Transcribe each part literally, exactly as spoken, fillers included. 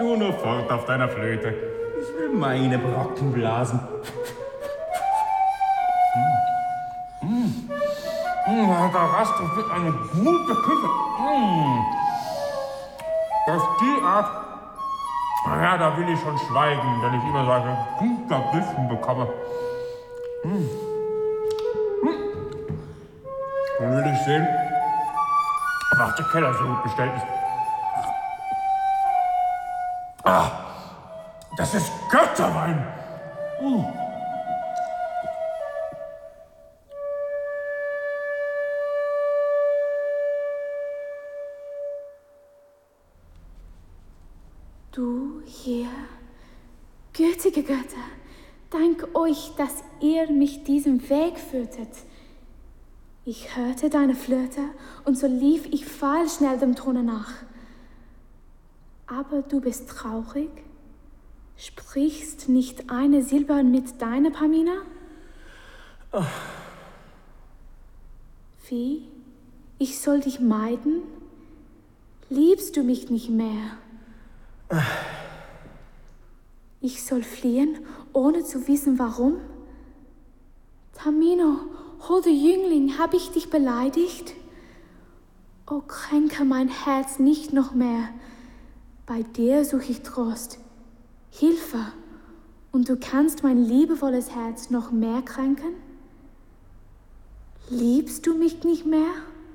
du nur fort auf deiner Flöte. Ich will meine Brocken blasen. Mmh. Mmh, da rastet wird eine gute Küche. Mmh. Auf die Art, ja, da will ich schon schweigen, wenn ich immer sage, guter Bissen bekomme. Mmh. Dann will ich sehen, was der Keller so gut bestellt ist. Ah, das ist Götterwein. Mm. Du hier, gütige Götter, dank euch, dass ihr mich diesen Weg führtet. Ich hörte deine Flöte und so lief ich pfeilschnell dem Tone nach. Aber du bist traurig? Sprichst nicht eine Silbe mit deiner Pamina? Oh. Wie? Ich soll dich meiden? Liebst du mich nicht mehr? Oh. Ich soll fliehen, ohne zu wissen, warum? Tamino, holder Jüngling, hab ich dich beleidigt? Oh, kränke mein Herz nicht noch mehr. Bei dir suche ich Trost, Hilfe, und du kannst mein liebevolles Herz noch mehr kränken? Liebst du mich nicht mehr?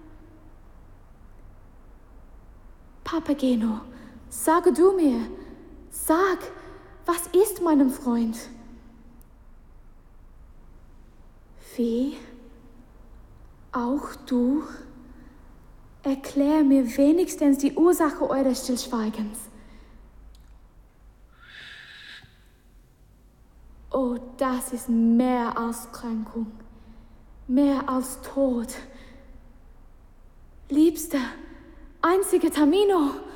Papageno, sage du mir, sag, was ist meinem Freund? Wie? Auch du? Erklär mir wenigstens die Ursache eures Stillschweigens. Oh, das ist mehr als Kränkung, mehr als Tod. Liebster, einziger Tamino,